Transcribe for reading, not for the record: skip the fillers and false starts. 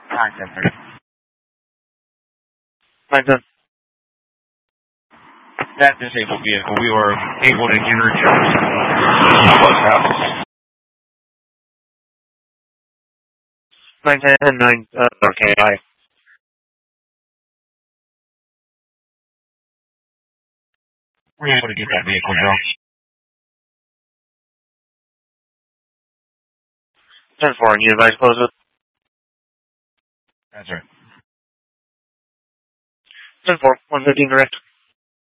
Alright, 10:30. 9:10. That disabled vehicle, we were able to enter Jefferson Bus House. 9:10, 9, okay, bye. We're able to get that vehicle, Joe. 10-4, and you advise close it? That's right. 10-4, 115 direct.